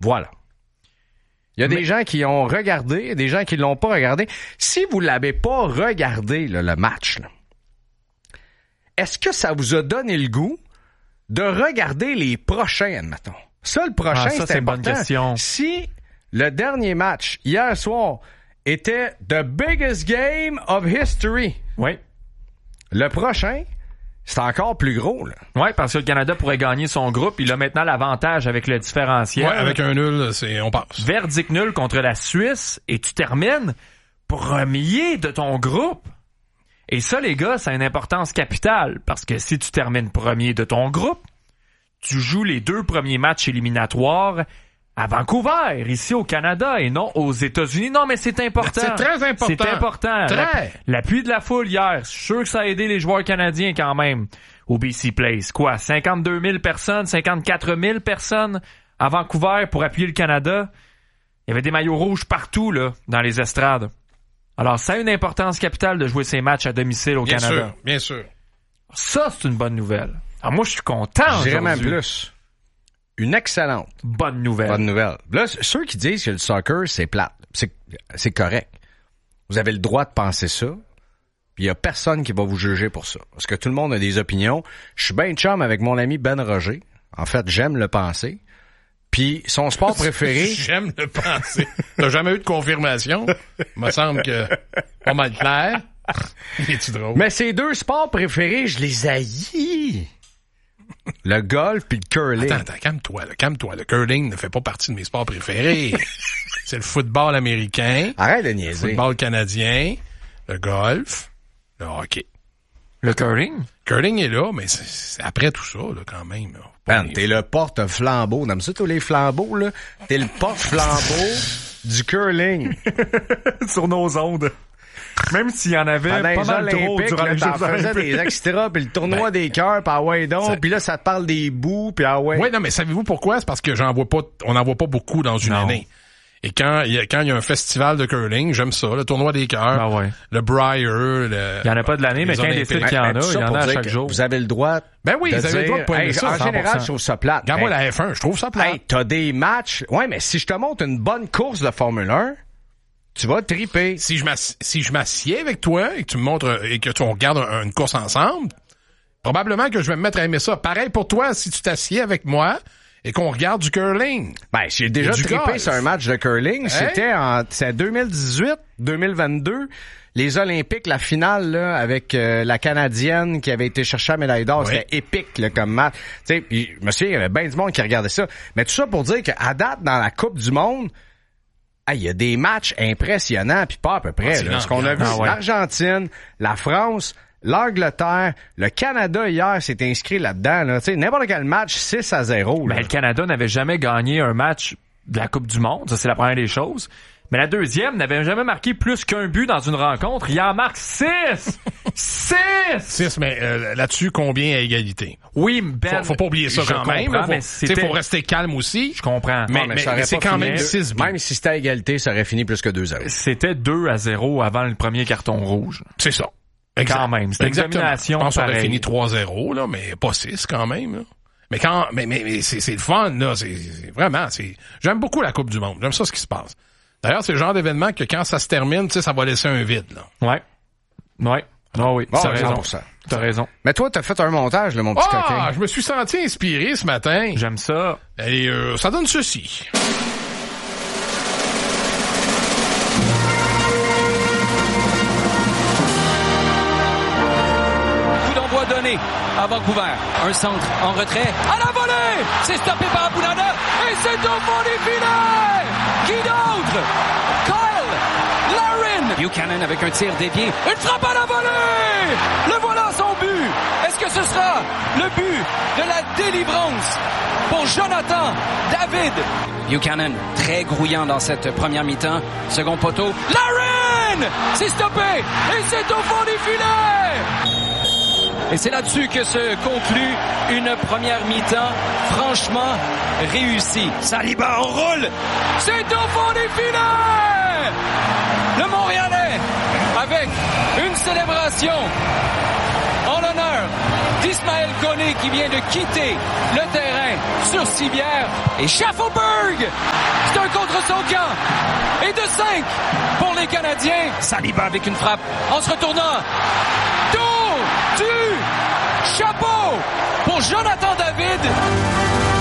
Voilà. Il y a des gens qui ont regardé, des gens qui l'ont pas regardé. Si vous l'avez pas regardé, là, le match, là, est-ce que ça vous a donné le goût de regarder les prochains, admettons? Ça, le prochain, c'est une bonne question. Si le dernier match, hier soir, était the biggest game of history. Oui. Le prochain, c'est encore plus gros, là. Oui, parce que le Canada pourrait gagner son groupe. Il a maintenant l'avantage avec le différentiel. Ouais, avec un nul, on passe. Verdict nul contre la Suisse et tu termines premier de ton groupe. Et ça, les gars, ça a une importance capitale parce que si tu termines premier de ton groupe, tu joues les 2 premiers matchs éliminatoires à Vancouver, ici au Canada, et non aux États-Unis. Non, mais c'est important. C'est très important. C'est important. Très. L'appui de la foule hier, je suis sûr que ça a aidé les joueurs canadiens quand même au BC Place. Quoi, 52 000 personnes, 54 000 personnes à Vancouver pour appuyer le Canada. Il y avait des maillots rouges partout, là, dans les estrades. Alors, ça a une importance capitale de jouer ces matchs à domicile au Canada. Bien sûr. Ça, c'est une bonne nouvelle. Alors, moi, je suis content. Je dirais même plus. Une excellente bonne nouvelle. Bonne nouvelle. Là, ceux qui disent que le soccer, c'est plate, c'est correct. Vous avez le droit de penser ça, puis il y a personne qui va vous juger pour ça. Parce que tout le monde a des opinions. Je suis bien chum avec mon ami Ben Roger. En fait, j'aime le penser. Puis son sport préféré... J'aime le penser. T'as jamais eu de confirmation? Il me semble que pas mal clair. Es-tu drôle? Mais ces 2 sports préférés, je les haïs. Le golf puis le curling. Attends, calme-toi. Le curling ne fait pas partie de mes sports préférés. C'est le football américain. Arrête de niaiser. Le football canadien. Le golf. Le hockey. Le curling? Curling est là, mais c'est après tout ça, là, quand même. Man, t'es le porte-flambeau. T'aimes ça, tous les flambeaux, là? T'es le porte-flambeau du curling. Sur nos ondes. Même s'il y en avait pas mal trop durant les Jeux olympiques. Des extras, puis le tournoi des cœurs, puis ah ouais donc, puis là, ça te parle des bouts, puis ah ouais. Oui, non, mais savez-vous pourquoi? C'est parce que on n'en voit pas beaucoup dans une année. Et quand il y a un festival de curling, j'aime ça, le tournoi des cœurs, le Briar, il y en a pas de l'année, mais quand il décide qu'il y en a, il y en a à chaque jour. Vous avez le droit. Ben oui, vous avez le droit de pas aimer ça. En général, je trouve ça plate. Regarde-moi la F1, je trouve ça plate. Hey, t'as des matchs. Ouais, mais si je te montre une bonne course de Formule 1, tu vas triper. Si je m'assieds avec toi et que tu me montres et que on regarde une course ensemble, probablement que je vais me mettre à aimer ça. Pareil pour toi, si tu t'assieds avec moi et qu'on regarde du curling. Ben, j'ai déjà trippé sur un match de curling. Hey. C'est 2018, 2022. Les Olympiques, la finale, là, avec la Canadienne qui avait été chercher la médaille d'or. Oui. C'était épique, là, comme match. Tu sais, je me souviens, il y avait bien du monde qui regardait ça. Mais tout ça pour dire qu'à date, dans la Coupe du Monde, il y a des matchs impressionnants, puis pas à peu près. Là, ce qu'on a vu, l'Argentine, la France, l'Angleterre, le Canada hier s'est inscrit là-dedans. Là. N'importe quel match, 6-0. Mais le Canada n'avait jamais gagné un match de la Coupe du Monde. Ça, c'est la première des choses. Mais la deuxième n'avait jamais marqué plus qu'un but dans une rencontre. Il en marque 6! 6, mais là-dessus, combien à égalité? Oui, Ben. Faut pas oublier ça quand même. Faut rester calme aussi. Je comprends. Mais c'est quand même 6 buts. Même si c'était à égalité, ça aurait fini plus que 2-0. C'était 2-0 avant le premier carton rouge. C'est ça. Quand même. C'était une domination. Je pense qu'on aurait fini 3-0, là, mais pas 6 quand même. Là. Mais c'est le fun, là. C'est vraiment, j'aime beaucoup la Coupe du Monde. J'aime ça, ce qui se passe. D'ailleurs, c'est le genre d'événement que quand ça se termine, tu sais, ça va laisser un vide, là. Ouais. Oh, oui. T'as raison. T'as raison. Mais toi, t'as fait un montage, là, mon petit coquin. Je me suis senti inspiré ce matin. J'aime ça. Et ça donne ceci. Coup d'envoi donné à Vancouver. Un centre en retrait. À la volée! C'est stoppé par Aboulana. Et c'est au fond des filets! Qui d'autre? Kyle Larin! Buchanan avec un tir dévié. Une frappe à la volée! Le voilà son but! Est-ce que ce sera le but de la délivrance pour Jonathan David? Buchanan, très grouillant dans cette première mi-temps. Second poteau. Larin! C'est stoppé! Et c'est au fond des filets! Et c'est là-dessus que se conclut une première mi-temps franchement réussie. Saliba enroule. C'est au fond des filets. Le Montréalais avec une célébration en l'honneur d'Ismaël Koné qui vient de quitter le terrain sur civière. Et Schaffelberg, c'est un contre son camp. Et de 5 pour les Canadiens. Saliba avec une frappe en se retournant. Tour du chapeau!